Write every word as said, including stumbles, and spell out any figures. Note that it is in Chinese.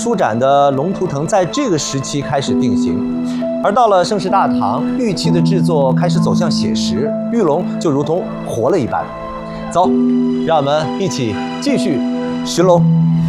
书展的龙图腾在这个时期开始定型，而到了盛世大唐，玉器的制作开始走向写实，玉龙就如同活了一般。走，让我们一起继续寻龙。